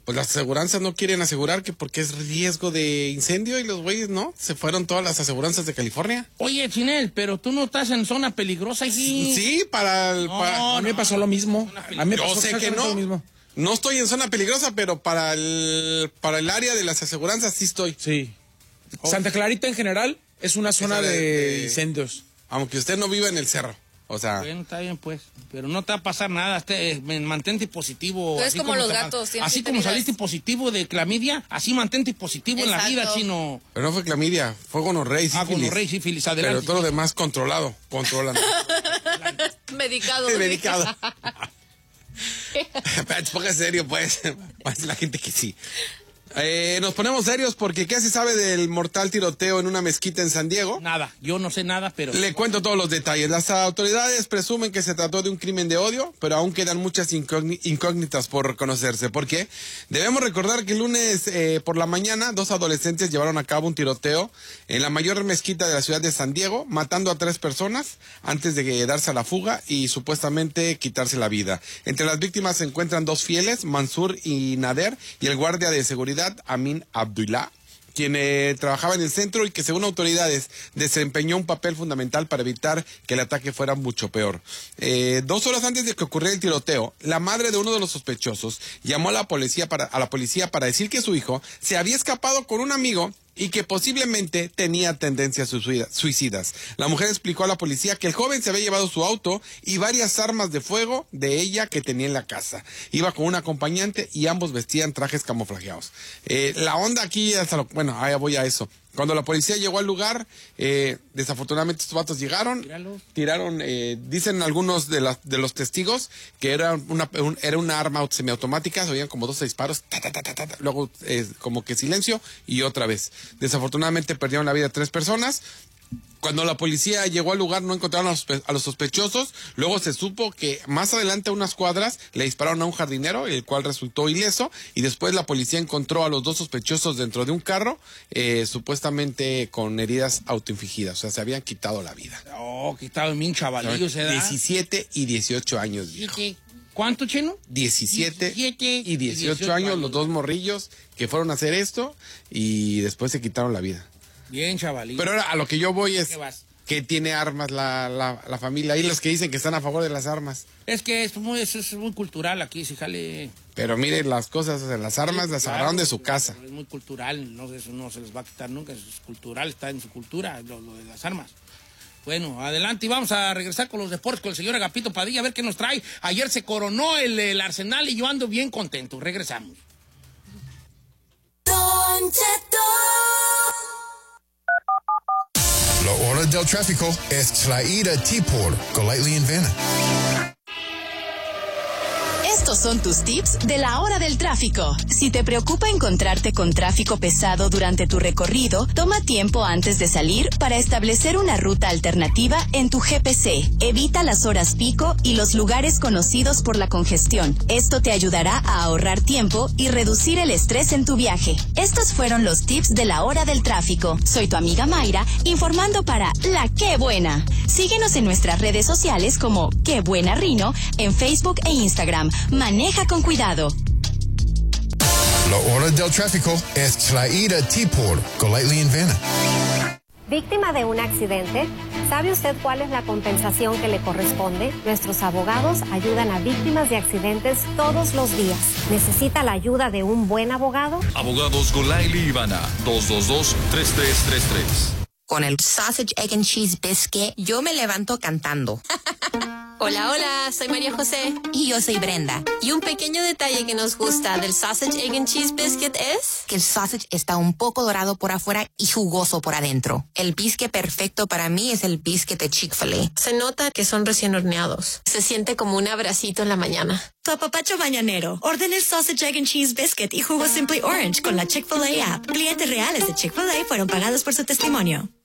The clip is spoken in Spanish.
pues las aseguranzas no quieren asegurar que porque es riesgo de incendio y los güeyes no, se fueron todas las aseguranzas de California. Oye, Chinel, pero tú no estás en zona peligrosa aquí. Sí, a mí me pasó lo mismo. A mí me pasó yo sé que no. lo mismo. No estoy en zona peligrosa, pero para el área de las aseguranzas sí estoy. Sí. Santa Clarita en general es una zona de incendios. Aunque usted no viva en el cerro. O sea. Bueno, está bien, pues. Pero no te va a pasar nada. Mantente positivo. Tú eres como los gatos. Así como saliste positivo de clamidia, así mantente positivo en la vida, Chino. Pero no fue clamidia, fue gonorrea y sífilis. Gonorrea y sífilis, adelante. Pero todo lo demás controlando. Medicado. Medicado. Ponga serio, pues. Va a decir la gente que sí. Nos ponemos serios porque ¿qué se sabe del mortal tiroteo en una mezquita en San Diego? Nada, yo no sé nada, pero... Le cuento todos los detalles. Las autoridades presumen que se trató de un crimen de odio, pero aún quedan muchas incógnitas por conocerse. ¿Por qué? Debemos recordar que el lunes por la mañana, 2 adolescentes llevaron a cabo un tiroteo en la mayor mezquita de la ciudad de San Diego, matando a 3 personas antes de darse a la fuga y supuestamente quitarse la vida. Entre las víctimas se encuentran 2 fieles, Mansur y Nader, y el guardia de seguridad Amin Abdullah, quien trabajaba en el centro y que según autoridades desempeñó un papel fundamental para evitar que el ataque fuera mucho peor. 2 horas antes de que ocurriera el tiroteo, la madre de uno de los sospechosos llamó a la policía para decir que su hijo se había escapado con un amigo y que posiblemente tenía tendencias suicidas. La mujer explicó a la policía que el joven se había llevado su auto y varias armas de fuego de ella que tenía en la casa. Iba con un acompañante y ambos vestían trajes camuflajeados. La onda aquí, ahí voy a eso. Cuando la policía llegó al lugar, desafortunadamente estos vatos llegaron, tiraron, dicen algunos de los testigos que era una arma semiautomática, se oían como 12 disparos, luego como que silencio y otra vez. Desafortunadamente perdieron la vida 3 personas. Cuando la policía llegó al lugar no encontraron a los sospechosos. Luego se supo que más adelante a unas cuadras le dispararon a un jardinero, el cual resultó ileso. Y después la policía encontró a los 2 sospechosos dentro de un carro, supuestamente con heridas autoinfligidas. O sea, se habían quitado la vida. Oh, quitado bien chavalillos, ¿eh? 17 y 18 años, viejo. ¿Cuánto, Chino? 17 y 18 años, los 2 morrillos que fueron a hacer esto y después se quitaron la vida. Bien, chavalito. Pero ahora a lo que yo voy es que tiene armas la familia. Y los que dicen que están a favor de las armas. Es que es muy cultural aquí, si jale. Pero miren las cosas, o sea, las armas las agarraron de su casa. Es muy cultural, eso no se les va a quitar nunca. Es cultural, está en su cultura, lo de las armas. Bueno, adelante y vamos a regresar con los deportes con el señor Agapito Padilla a ver qué nos trae. Ayer se coronó el Arsenal y yo ando bien contento. Regresamos. Don Cheto. La hora del tráfico es traída a ti por Golightly & Vanna. Estos son tus tips de la hora del tráfico. Si te preocupa encontrarte con tráfico pesado durante tu recorrido, toma tiempo antes de salir para establecer una ruta alternativa en tu GPC. Evita las horas pico y los lugares conocidos por la congestión. Esto te ayudará a ahorrar tiempo y reducir el estrés en tu viaje. Estos fueron los tips de la hora del tráfico. Soy tu amiga Mayra, informando para La Qué Buena. Síguenos en nuestras redes sociales como Qué Buena Rino en Facebook e Instagram. Maneja con cuidado. La hora del tráfico es traída a ti por Golightly & Vanna. ¿Víctima de un accidente? ¿Sabe usted cuál es la compensación que le corresponde? Nuestros abogados ayudan a víctimas de accidentes todos los días. ¿Necesita la ayuda de un buen abogado? Abogados Golightly & Vanna, 222-3333. Con el Sausage, Egg and Cheese Biscuit, yo me levanto cantando. Hola, hola, soy María José. Y yo soy Brenda. Y un pequeño detalle que nos gusta del Sausage, Egg and Cheese Biscuit es... que el sausage está un poco dorado por afuera y jugoso por adentro. El biscuit perfecto para mí es el biscuit de Chick-fil-A. Se nota que son recién horneados. Se siente como un abracito en la mañana. Tu apapacho mañanero. Ordena el Sausage, Egg and Cheese Biscuit y jugo Simply Orange con la Chick-fil-A app. Clientes reales de Chick-fil-A fueron pagados por su testimonio.